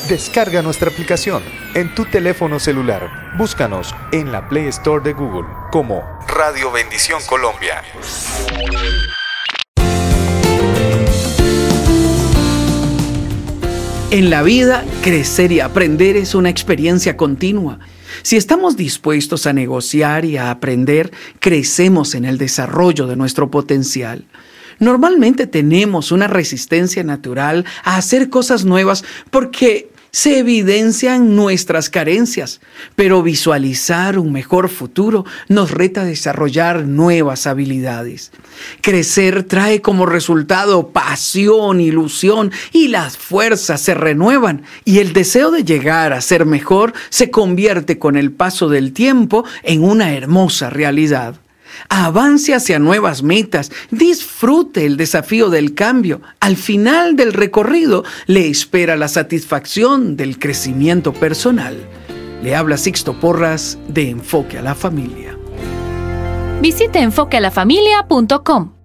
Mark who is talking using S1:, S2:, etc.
S1: Descarga nuestra aplicación en tu teléfono celular. Búscanos en la Play Store de Google como Radio Bendición Colombia.
S2: En la vida, crecer y aprender es una experiencia continua. Si estamos dispuestos a negociar y a aprender, crecemos en el desarrollo de nuestro potencial. Normalmente tenemos una resistencia natural a hacer cosas nuevas porque se evidencian nuestras carencias, pero visualizar un mejor futuro nos reta a desarrollar nuevas habilidades. Crecer trae como resultado pasión, ilusión y las fuerzas se renuevan y el deseo de llegar a ser mejor se convierte con el paso del tiempo en una hermosa realidad. Avance hacia nuevas metas, disfrute el desafío del cambio. Al final del recorrido le espera la satisfacción del crecimiento personal. Le habla Sixto Porras de Enfoque a la Familia.
S3: Visite enfoquealafamilia.com.